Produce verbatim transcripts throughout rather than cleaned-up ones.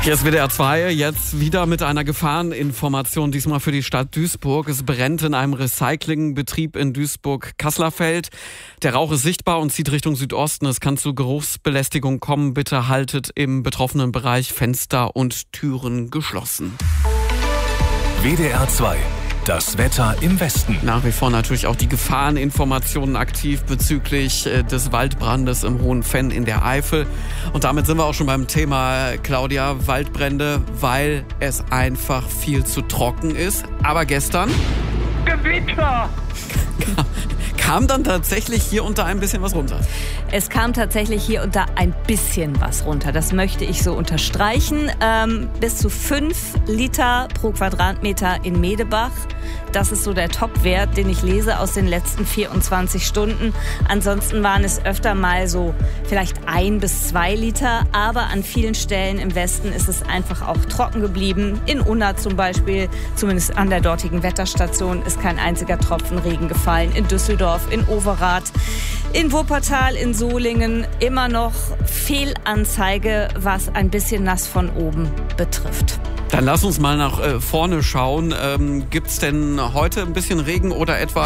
Hier ist W D R zwei, jetzt wieder mit einer Gefahreninformation, diesmal für die Stadt Duisburg. Es brennt in einem Recyclingbetrieb in Duisburg-Kasslerfeld. Der Rauch ist sichtbar und zieht Richtung Südosten. Es kann zu Geruchsbelästigung kommen. Bitte haltet im betroffenen Bereich Fenster und Türen geschlossen. W D R zwei. Das Wetter im Westen. Nach wie vor natürlich auch die Gefahreninformationen aktiv bezüglich äh, des Waldbrandes im Hohen Venn in der Eifel. Und damit sind wir auch schon beim Thema, Claudia, Waldbrände, weil es einfach viel zu trocken ist. Aber gestern Gewitter! kam dann tatsächlich hier unter ein bisschen was runter. Es kam tatsächlich hier unter ein bisschen was runter. Das möchte ich so unterstreichen. Ähm, bis zu fünf Liter pro Quadratmeter in Medebach. Das ist so der Top-Wert, den ich lese aus den letzten vierundzwanzig Stunden. Ansonsten waren es öfter mal so vielleicht ein bis zwei Liter. Aber an vielen Stellen im Westen ist es einfach auch trocken geblieben. In Unna zum Beispiel, zumindest an der dortigen Wetterstation, ist kein einziger Tropfen Regen gefallen. In Düsseldorf, in Overath, in Wuppertal, in Solingen immer noch Fehlanzeige, was ein bisschen nass von oben betrifft. Dann lass uns mal nach äh, vorne schauen. Ähm, gibt's denn heute ein bisschen Regen oder etwa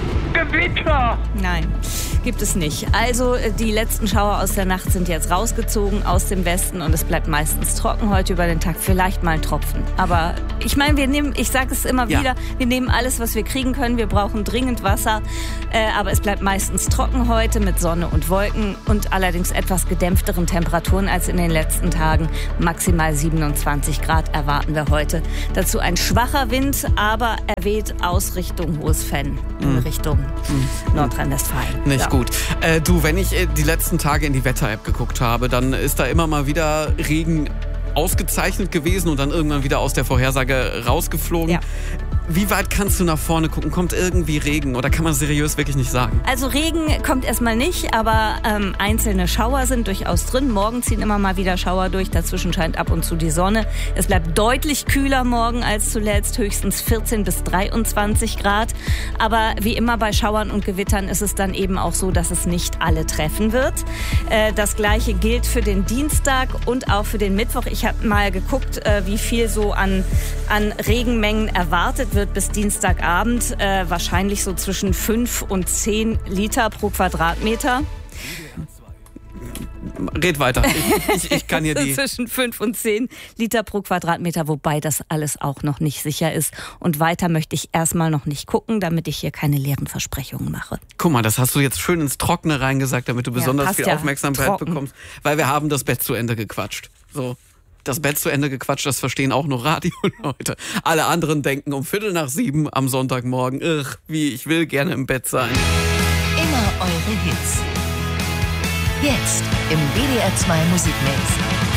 Gewitter! Nein, gibt es nicht. Also die letzten Schauer aus der Nacht sind jetzt rausgezogen aus dem Westen und es bleibt meistens trocken heute über den Tag. Vielleicht mal ein Tropfen. Aber ich meine, wir nehmen, ich sage es immer Ja. wieder, wir nehmen alles, was wir kriegen können. Wir brauchen dringend Wasser. Äh, aber es bleibt meistens trocken heute mit Sonne und Wolken und allerdings etwas gedämpfteren Temperaturen als in den letzten Tagen. Maximal siebenundzwanzig Grad erwarten wir heute. Dazu ein schwacher Wind, aber er weht aus Richtung Hohes Venn, in Richtung Nordrhein-Westfalen. nicht Ja. gut? Äh, du, wenn ich äh, die letzten Tage in die Wetter-App geguckt habe, dann ist da immer mal wieder Regen ausgezeichnet gewesen und dann irgendwann wieder aus der Vorhersage rausgeflogen. Ja. Wie weit kannst du nach vorne gucken? Kommt irgendwie Regen oder kann man seriös wirklich nicht sagen? Also Regen kommt erstmal nicht, aber ähm, einzelne Schauer sind durchaus drin. Morgen ziehen immer mal wieder Schauer durch, dazwischen scheint ab und zu die Sonne. Es bleibt deutlich kühler morgen als zuletzt, höchstens vierzehn bis dreiundzwanzig Grad. Aber wie immer bei Schauern und Gewittern ist es dann eben auch so, dass es nicht alle treffen wird. Äh, das Gleiche gilt für den Dienstag und auch für den Mittwoch. Ich habe mal geguckt, äh, wie viel so an, an Regenmengen erwartet wird bis Dienstagabend. Äh, wahrscheinlich so zwischen fünf und zehn Liter pro Quadratmeter. Red weiter. Ich, ich, ich kann hier die... Zwischen fünf und zehn Liter pro Quadratmeter, wobei das alles auch noch nicht sicher ist. Und weiter möchte ich erstmal noch nicht gucken, damit ich hier keine leeren Versprechungen mache. Guck mal, das hast du jetzt schön ins Trockene reingesagt, damit du besonders passt viel ja. Aufmerksamkeit Trocken. bekommst. Weil wir haben das Bett zu Ende gequatscht. So. Das Bett zu Ende gequatscht, das verstehen auch nur Radioleute. Alle anderen denken um Viertel nach sieben am Sonntagmorgen, ach, wie, ich will gerne im Bett sein. Immer eure Hits. Jetzt im W D R zwei Musikmix.